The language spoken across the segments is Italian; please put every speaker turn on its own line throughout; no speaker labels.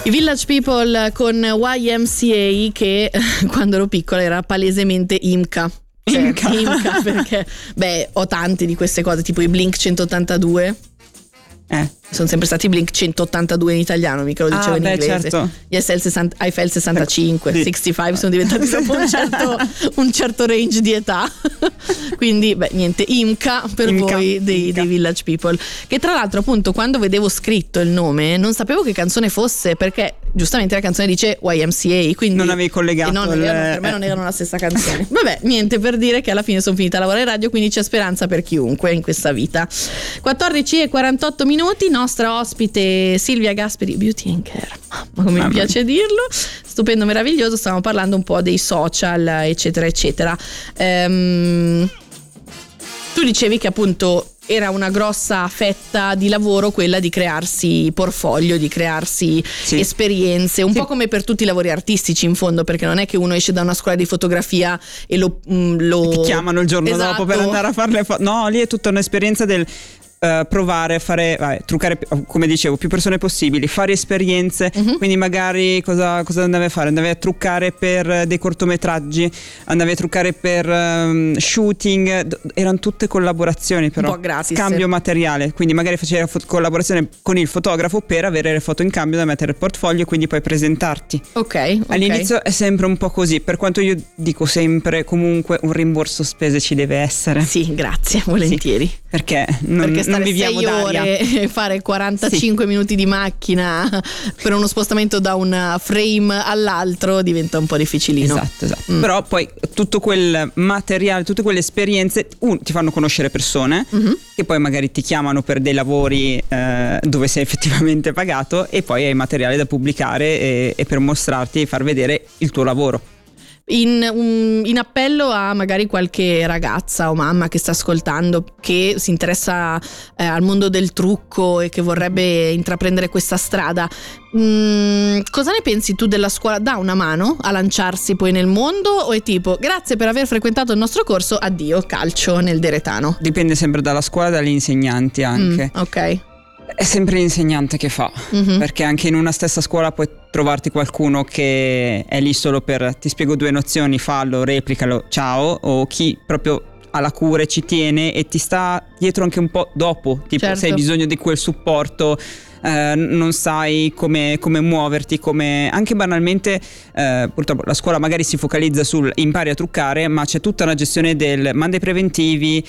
I Village People con YMCA, che quando ero piccola era palesemente IMCA. IMCA, perché ho tante di queste cose, tipo i Blink 182. Sono sempre stati Blink 182 in italiano, mica lo dicevo in inglese.
Certo.
Gli Eiffel 65, 65 sono diventati dopo un certo range di età. Quindi niente, IMCA per voi dei Village People. Che tra l'altro, appunto, quando vedevo scritto il nome non sapevo che canzone fosse, perché giustamente la canzone dice YMCA, quindi
non avevi collegato
per me non erano la stessa canzone. Niente, per dire che alla fine sono finita a lavorare in radio, quindi c'è speranza per chiunque in questa vita. 14:48 minuti, nostra ospite Silvia Gasperi, Beauty and Care, ma come mi piace dirlo, stupendo, meraviglioso. Stiamo parlando un po' dei social, eccetera eccetera. Tu dicevi che appunto era una grossa fetta di lavoro quella di crearsi portfolio, di crearsi esperienze, un po' come per tutti i lavori artistici in fondo, perché non è che uno esce da una scuola di fotografia e lo
ti chiamano il giorno dopo per andare a fare le foto. No, lì è tutta un'esperienza del provare a fare, truccare, come dicevo, più persone possibili, fare esperienze. Quindi magari cosa andavi a fare? Andavi a truccare per dei cortometraggi, andavi a truccare per shooting, erano tutte collaborazioni, però
un po' gratis,
cambio materiale, quindi magari facevi la collaborazione con il fotografo per avere le foto in cambio da mettere nel portfolio e quindi poi presentarti.
Ok.
All'inizio è sempre un po' così, per quanto io dico sempre comunque un rimborso spese ci deve essere.
Sì, grazie, volentieri.
Perché
stare
viviamo
6 ore e fare 45 minuti di macchina per uno spostamento da un frame all'altro diventa un po' difficilino.
Esatto. Però poi tutto quel materiale, tutte quelle esperienze ti fanno conoscere persone che poi magari ti chiamano per dei lavori dove sei effettivamente pagato, e poi hai materiale da pubblicare e per mostrarti e far vedere il tuo lavoro.
In appello a magari qualche ragazza o mamma che sta ascoltando, che si interessa al mondo del trucco e che vorrebbe intraprendere questa strada, cosa ne pensi tu della scuola? Dà una mano a lanciarsi poi nel mondo, o è tipo grazie per aver frequentato il nostro corso, addio, calcio nel deretano?
Dipende sempre dalla scuola e dagli insegnanti anche.
Ok.
È sempre l'insegnante che fa, perché anche in una stessa scuola puoi trovarti qualcuno che è lì solo per ti spiego 2 nozioni, fallo, replicalo, ciao, o chi proprio ha la cura e ci tiene e ti sta dietro anche un po' dopo, tipo se hai bisogno di quel supporto, non sai come muoverti, come anche banalmente purtroppo la scuola magari si focalizza sul impari a truccare, ma c'è tutta una gestione del manda i preventivi,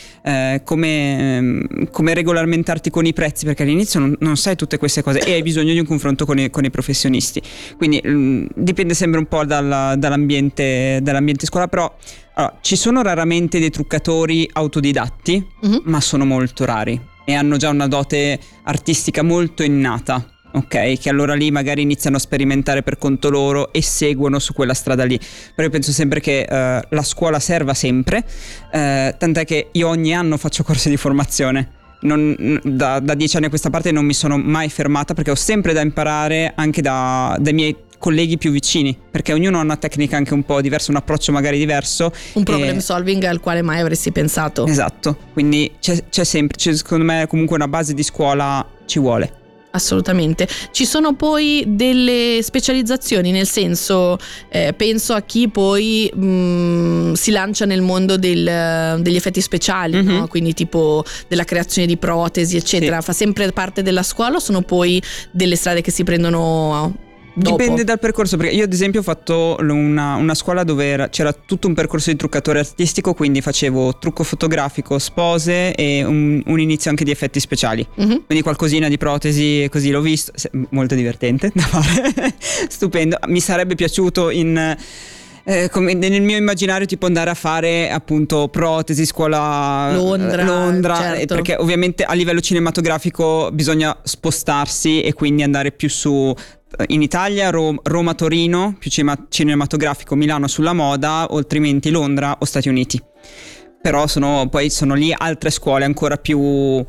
come regolamentarti con i prezzi, perché all'inizio non sai tutte queste cose e hai bisogno di un confronto con i professionisti, quindi dipende sempre un po' dall'ambiente scuola. Però ci sono raramente dei truccatori autodidatti, ma sono molto rari e hanno già una dote artistica molto innata, ok? Che allora lì magari iniziano a sperimentare per conto loro e seguono su quella strada lì. Però io penso sempre che la scuola serva sempre, tant'è che io ogni anno faccio corsi di formazione. Da 10 anni a questa parte non mi sono mai fermata, perché ho sempre da imparare anche dai miei colleghi più vicini, perché ognuno ha una tecnica anche un po' diversa, un approccio magari diverso,
un problem solving al quale mai avresti pensato.
Esatto, quindi c'è sempre, secondo me comunque una base di scuola ci vuole.
Assolutamente. Ci sono poi delle specializzazioni, nel senso penso a chi poi si lancia nel mondo degli effetti speciali, no? Quindi tipo della creazione di protesi eccetera, fa sempre parte della scuola o sono poi delle strade che si prendono dopo?
Dipende dal percorso, perché io ad esempio ho fatto una scuola dove c'era tutto un percorso di truccatore artistico, quindi facevo trucco fotografico, spose e un inizio anche di effetti speciali, quindi qualcosina di protesi e così l'ho visto, molto divertente da fare. Stupendo, mi sarebbe piaciuto come nel mio immaginario tipo andare a fare appunto protesi, scuola Londra,
certo.
Perché ovviamente a livello cinematografico bisogna spostarsi e quindi andare più su, in Italia Roma-Torino più cinematografico, Milano sulla moda, o altrimenti Londra o Stati Uniti. Però sono lì altre scuole ancora più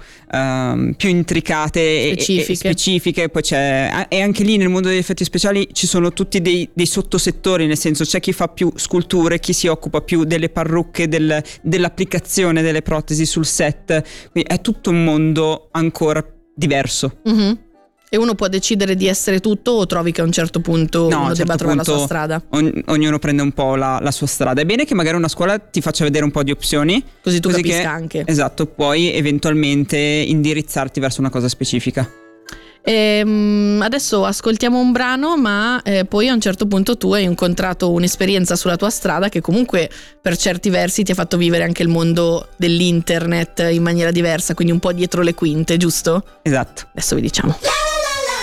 intricate e specifiche. Poi e anche lì nel mondo degli effetti speciali ci sono tutti dei sottosettori, nel senso c'è chi fa più sculture, chi si occupa più delle parrucche, dell'applicazione delle protesi sul set, quindi è tutto un mondo ancora diverso.
E uno può decidere di essere tutto, o trovi che a un certo punto uno debba trovare la sua strada?
Ognuno prende un po' la sua strada. È bene che magari una scuola ti faccia vedere un po' di opzioni,
così tu capisca anche.
Esatto, puoi eventualmente indirizzarti verso una cosa specifica.
Adesso ascoltiamo un brano, ma poi a un certo punto tu hai incontrato un'esperienza sulla tua strada che comunque per certi versi ti ha fatto vivere anche il mondo dell'internet in maniera diversa, quindi un po' dietro le quinte, giusto?
Esatto.
Adesso vi diciamo.